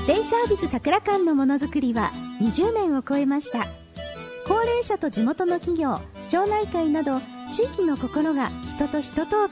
デイサービス桜館のものづくりは20年を超えました。高齢者と地元の企業、町内会など地域の心が人と人とを